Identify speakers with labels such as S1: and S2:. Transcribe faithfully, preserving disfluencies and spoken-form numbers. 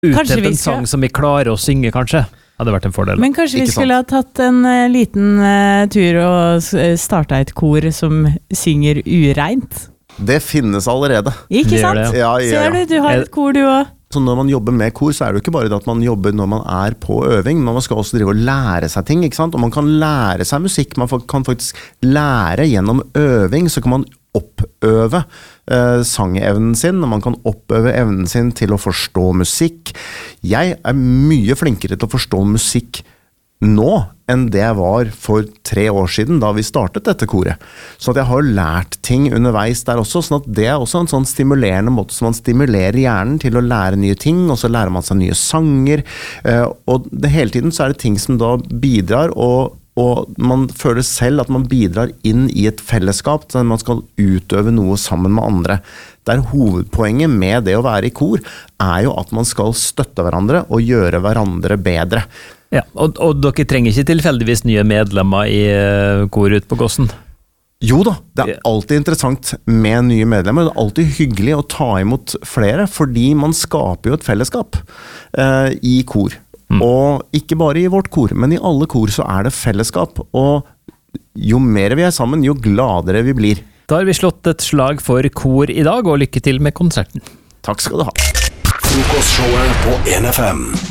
S1: utdelt en sang som vi klarer å synge, kanskje. Hadde vært en fordel.
S2: Men kanskje vi
S3: Ikke
S2: skulle ha tatt en uh, liten uh, tur og uh, starta et kor som synger ureint?
S3: Det finnes allerede.
S2: Ikke
S1: Det gjør
S2: sant?
S1: det,
S3: Ja, ja, ja.
S2: Ser du, du har et kor du også.
S3: Så når man jobber med kor, så er det jo ikke bare det at man jobber når man er på øving, men man skal også drive og lære seg ting, ikke sant? Og man kan lære seg musikk, man kan faktisk lære gjennom øving, så kan man oppøve eh, sangevnen sin, og man kan oppøve evnen sin til å forstå musikk. Jeg er mye flinkere til å forstå musikk nå enn det jeg var for tre år siden da vi startet dette koret. Så at jeg har lært ting underveis der også, sånn at det er også en sånn stimulerende måte som man stimulerer hjernen til å lære nye ting, og så lærer man seg nye sanger, og det, hele tiden så er det ting som da bidrar, og, og man føler selv at man bidrar inn i et fellesskap, så man skal utøve noe sammen med andre. Der hovedpoenget med det å være i kor er jo at man skal støtte hverandre og gjøre hverandre bedre.
S1: Ja, og, og dere trenger ikke tilfeldigvis nye medlemmer i uh, kor ut på Gossen?
S3: Jo da, det er alltid interessant med nye medlemmer. Det er alltid hyggelig å ta imot flere, fordi man skaper jo et fellesskap uh, i kor. Mm. Og ikke bare i vårt kor, men i alle kor så er det fellesskap. Og jo mer vi er sammen, jo gladere vi blir.
S1: Da har vi slått et slag for kor i dag, og lykke til med konserten.
S3: Takk skal du ha.
S4: Frokostshowet på en F M.